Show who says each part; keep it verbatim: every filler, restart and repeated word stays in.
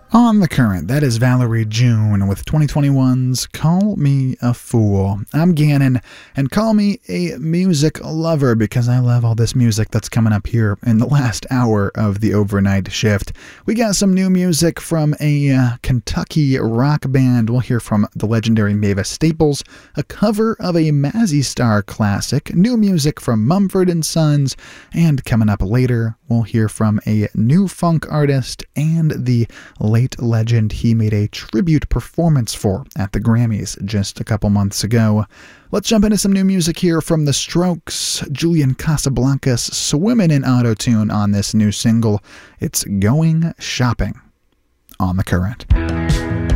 Speaker 1: On the Current, that is Valerie June with twenty twenty-one's Call Me a Fool. I'm Gannon, and call me a music lover because I love all this music that's coming up here in the last hour of the overnight shift. We got some new music from a uh, Kentucky rock band. We'll hear from the legendary Mavis Staples, a cover of a Mazzy Star classic, new music from Mumford and Sons, and coming up later, we'll hear from a new funk artist and the late legend he made a tribute performance for at the Grammys just a couple months ago. Let's jump into some new music here from The Strokes. Julian Casablancas swimming in auto-tune on this new single. It's Going Shopping on The Current.